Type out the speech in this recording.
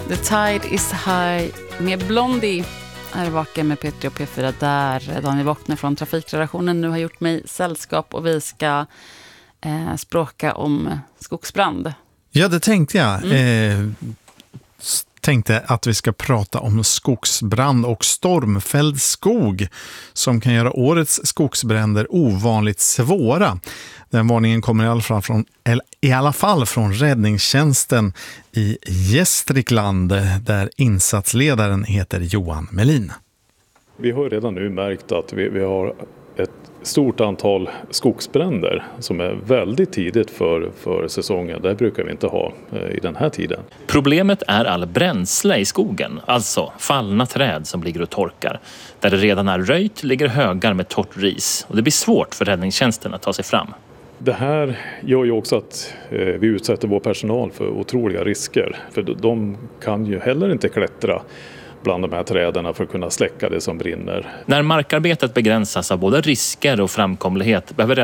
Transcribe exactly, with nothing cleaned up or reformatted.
The Tide is High med Blondie är vaken med P tre och P fyra där Daniel Wockner från trafikredaktionen nu har gjort mig sällskap och vi ska eh, språka om skogsbrand. Ja, det tänkte jag. Mm. Eh, tänkte att vi ska prata om skogsbrand och stormfälld skog som kan göra årets skogsbränder ovanligt svåra. Den varningen kommer i alla fall från, i alla fall från räddningstjänsten i Gästrikland där insatsledaren heter Johan Melin. Vi har redan nu märkt att vi, vi har ett stort antal skogsbränder som är väldigt tidigt för, för säsongen. Det brukar vi inte ha i den här tiden. Problemet är all bränsle i skogen, alltså fallna träd som ligger och torkar. Där det redan är röjt ligger högar med torrt ris och det blir svårt för räddningstjänsten att ta sig fram. Det här gör ju också att eh, vi utsätter vår personal för otroliga risker. För de kan ju heller inte klättra bland de här träden för att kunna släcka det som brinner. När markarbetet begränsas av både risker och framkomlighet behöver